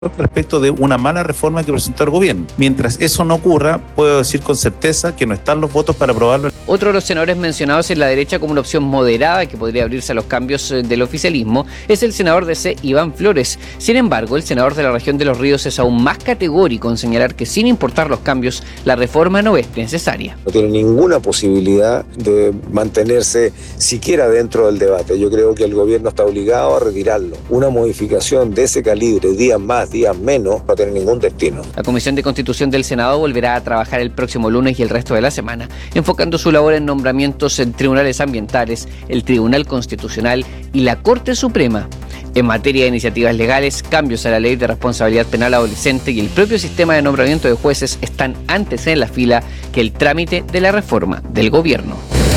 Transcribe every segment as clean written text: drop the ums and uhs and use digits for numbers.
respecto de una mala reforma que presentó el gobierno. Mientras eso no ocurra, puedo decir con certeza que no están los votos para aprobarlo. Otro de los senadores mencionados en la derecha como una opción moderada que podría abrirse a los cambios del oficialismo es el senador DC, Iván Flores. Sin embargo, el senador de la región de Los Ríos es aún más categórico en señalar que sin importar los cambios, la reforma no es necesaria. No tiene ninguna posibilidad de mantenerse siquiera dentro del debate. Yo creo que el gobierno está obligado a retirarlo. Una modificación de ese calibre, días más, días menos, no tiene ningún destino. La Comisión de Constitución del Senado volverá a trabajar el próximo lunes y el resto de la semana, enfocando su labor en nombramientos en tribunales ambientales, el Tribunal Constitucional y la Corte Suprema. En materia de iniciativas legales, cambios a la Ley de Responsabilidad Penal Adolescente y el propio sistema de nombramiento de jueces están antes en la fila que el trámite de la reforma del gobierno.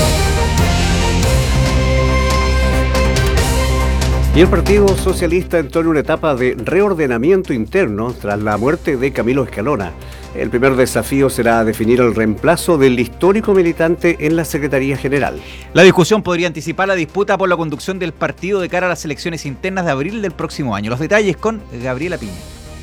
Y el Partido Socialista entró en una etapa de reordenamiento interno tras la muerte de Camilo Escalona. El primer desafío será definir el reemplazo del histórico militante en la Secretaría General. La discusión podría anticipar la disputa por la conducción del partido de cara a las elecciones internas de abril del próximo año. Los detalles con Gabriela Piña.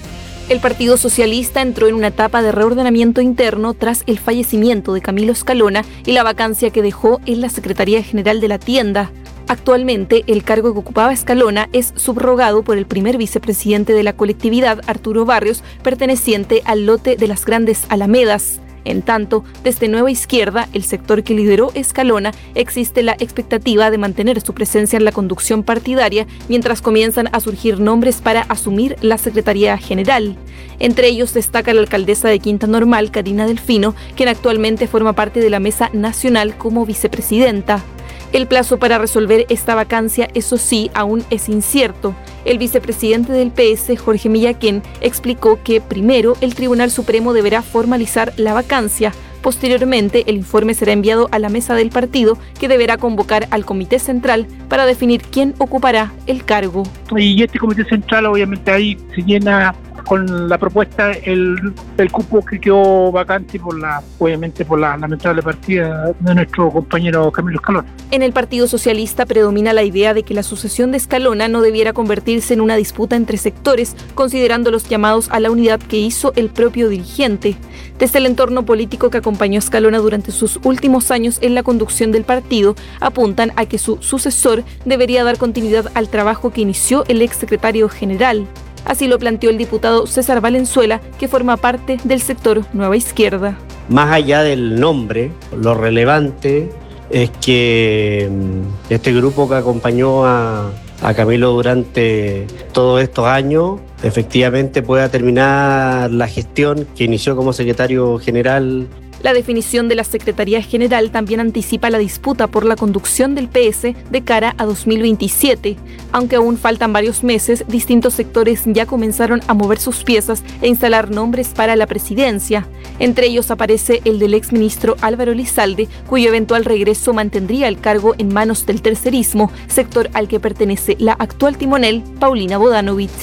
El Partido Socialista entró en una etapa de reordenamiento interno tras el fallecimiento de Camilo Escalona y la vacancia que dejó en la Secretaría General de la tienda. Actualmente, el cargo que ocupaba Escalona es subrogado por el primer vicepresidente de la colectividad, Arturo Barrios, perteneciente al lote de las Grandes Alamedas. En tanto, desde Nueva Izquierda, el sector que lideró Escalona, existe la expectativa de mantener su presencia en la conducción partidaria mientras comienzan a surgir nombres para asumir la Secretaría General. Entre ellos destaca la alcaldesa de Quinta Normal, Karina Delfino, quien actualmente forma parte de la Mesa Nacional como vicepresidenta. El plazo para resolver esta vacancia, eso sí, aún es incierto. El vicepresidente del PS, Jorge Millaquén, explicó que primero el Tribunal Supremo deberá formalizar la vacancia. Posteriormente, el informe será enviado a la mesa del partido, que deberá convocar al Comité Central para definir quién ocupará el cargo. Y este Comité Central, obviamente, ahí se llena con la propuesta el cupo que quedó vacante por la lamentable partida de nuestro compañero Camilo Escalona. En el Partido Socialista predomina la idea de que la sucesión de Escalona no debiera convertirse en una disputa entre sectores, considerando los llamados a la unidad que hizo el propio dirigente. Desde el entorno político que acompañó a Escalona durante sus últimos años en la conducción del partido, apuntan a que su sucesor debería dar continuidad al trabajo que inició el exsecretario general. Así lo planteó el diputado César Valenzuela, que forma parte del sector Nueva Izquierda. Más allá del nombre, lo relevante es que este grupo que acompañó a Camilo durante todos estos años efectivamente pueda terminar la gestión que inició como secretario general. La definición de la Secretaría General también anticipa la disputa por la conducción del PS de cara a 2027. Aunque aún faltan varios meses, distintos sectores ya comenzaron a mover sus piezas e instalar nombres para la presidencia. Entre ellos aparece el del exministro Álvaro Elizalde, cuyo eventual regreso mantendría el cargo en manos del tercerismo, sector al que pertenece la actual timonel Paulina Bodanovich.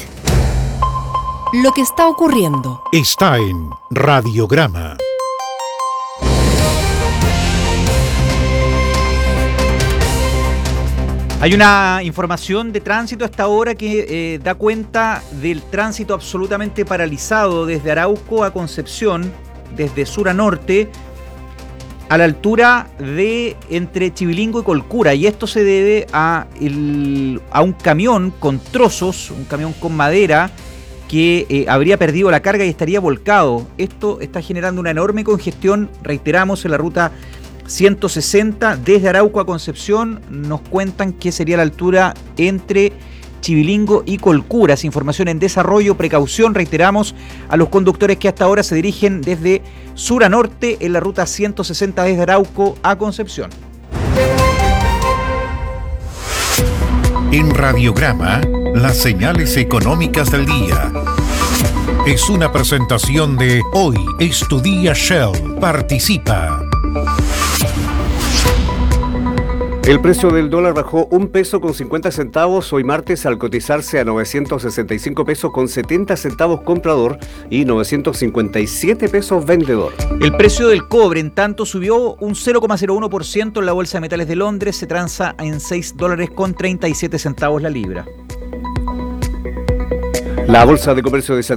Lo que está ocurriendo está en Radiograma. Hay una información de tránsito a esta hora que da cuenta del tránsito absolutamente paralizado desde Arauco a Concepción, desde sur a norte, a la altura de entre Chivilingo y Colcura. Y esto se debe a un camión con trozos, un camión con madera, que habría perdido la carga y estaría volcado. Esto está generando una enorme congestión, reiteramos, en la ruta 160 desde Arauco a Concepción. Nos cuentan que sería la altura entre Chivilingo y Colcura. Es información en desarrollo, precaución, reiteramos a los conductores que hasta ahora se dirigen desde sur a norte en la ruta 160 desde Arauco a Concepción. En Radiograma, las señales económicas del día. Es una presentación de Hoy es tu día Shell. Participa. El precio del dólar bajó 1 peso con 50 centavos hoy martes al cotizarse a 965 pesos con 70 centavos comprador y 957 pesos vendedor. El precio del cobre, en tanto, subió un 0,01% en la Bolsa de Metales de Londres. Se transa en $6 con 37 centavos la libra. La Bolsa de Comercio de